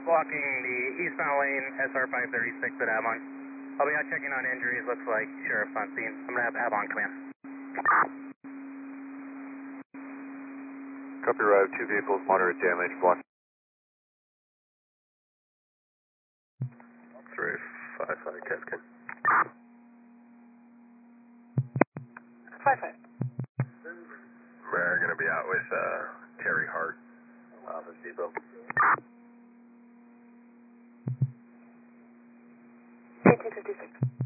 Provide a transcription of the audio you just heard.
blocking the eastbound lane, SR 536 at Avon. I'll be out checking on injuries. Looks like sheriff's on scene. I'm going to have Avon come in. Copy, arrive. 2 vehicles, moderate damage, block. 355 Keskin. 5-5. We're going to be out with Terry Hart, Office Depot. 1856.